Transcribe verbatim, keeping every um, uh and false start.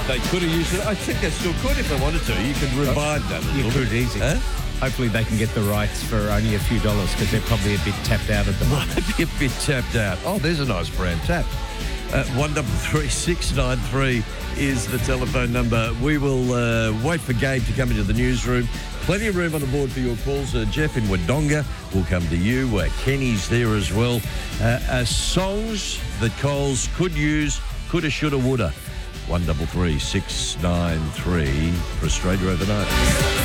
they could have used it. I think they still could if they wanted to. You could revive that a You little could bit. easy. Huh? Hopefully they can get the rights for only a few dollars because they're probably a bit tapped out at the moment. Might be a bit tapped out. Oh, there's a nice brand tap. Uh, one double three six nine three is the telephone number. We will uh, wait for Gabe to come into the newsroom. Plenty of room on the board for your calls. Uh, Jeff in Wodonga will come to you. Uh, Kenny's there as well. Uh, uh, songs that Coles could use, coulda, shoulda, woulda. one double three six nine three for Australia overnight.